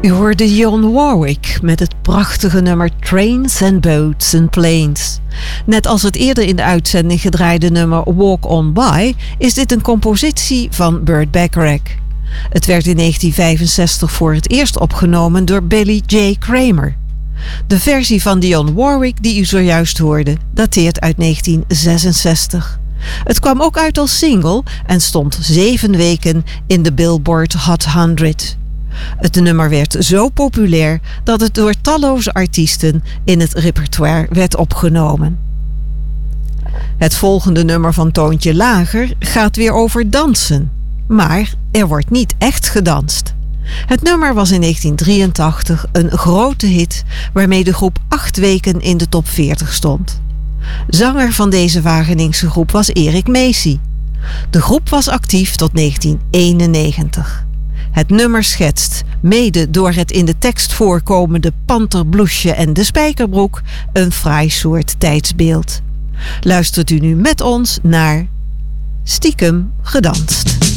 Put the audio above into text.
U hoorde Dionne Warwick met het prachtige nummer Trains and Boats and Planes. Net als het eerder in de uitzending gedraaide nummer Walk On By is dit een compositie van Burt Bacharach. Het werd in 1965 voor het eerst opgenomen door Billy J. Kramer. De versie van Dionne Warwick die u zojuist hoorde dateert uit 1966. Het kwam ook uit als single en stond 7 weken in de Billboard Hot 100. Het nummer werd zo populair dat het door talloze artiesten in het repertoire werd opgenomen. Het volgende nummer van Toontje Lager gaat weer over dansen. Maar er wordt niet echt gedanst. Het nummer was in 1983 een grote hit waarmee de groep 8 weken in de top 40 stond. Zanger van deze Wageningse groep was Erik Macy. De groep was actief tot 1991. Het nummer schetst, mede door het in de tekst voorkomende panterbloesje en de spijkerbroek, een fraai soort tijdsbeeld. Luistert u nu met ons naar Stiekem gedanst.